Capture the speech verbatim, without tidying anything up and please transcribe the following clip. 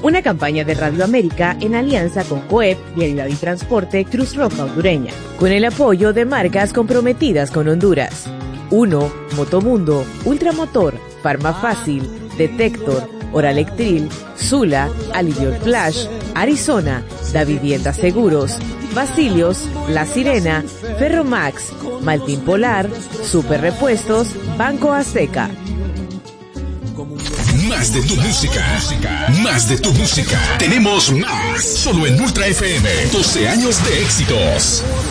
Una campaña de Radio América en alianza con COEP, Vialidad y Transporte, Cruz Roja Hondureña, con el apoyo de marcas comprometidas con Honduras. uno. Motomundo, Ultramotor, Farmafácil, Detector, Oralectril, Zula, Alivior Flash, Arizona, Da Vivienda Seguros, Basilios, La Sirena, Ferromax, Maltín Polar, Super Repuestos, Banco Azteca. Más de tu música, más de tu música. Tenemos más, solo en Ultra F M. doce años de éxitos.